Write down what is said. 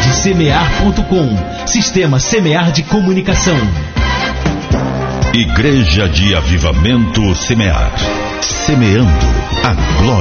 RedeSemear.com, Sistema Semear de Comunicação. Igreja de Avivamento Semear, semeando a glória